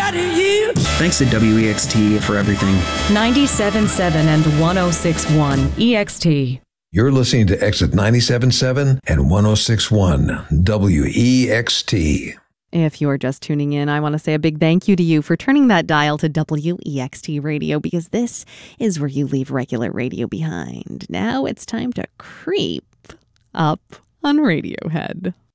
out of you. Thanks to WEXT for everything. 97.7 and 106.1 EXT. You're listening to Exit 97.7 and 106.1 WEXT. If you're just tuning in, I want to say a big thank you to you for turning that dial to WEXT Radio, because this is where you leave regular radio behind. Now it's time to creep up on Radiohead.